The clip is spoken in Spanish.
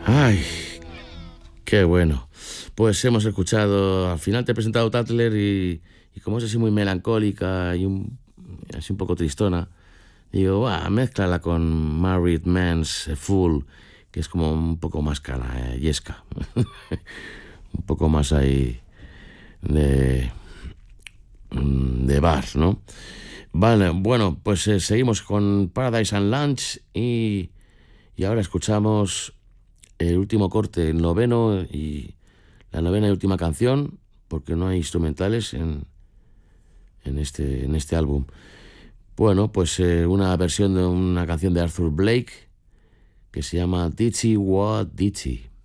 Ay, qué bueno. Pues hemos escuchado, al final te he presentado Tatler y como es así muy melancólica y así un poco tristona, digo, va, mézclala con Married Man's Fool, que es como un poco más cara, yesca. Un poco más ahí de, de bar, ¿no? Vale, bueno, pues seguimos con Paradise and Lunch y ahora escuchamos el último corte, el noveno y la novena y última canción, porque no hay instrumentales en este álbum. Bueno, pues una versión de una canción de Arthur Blake que se llama Ditchy What Ditchy.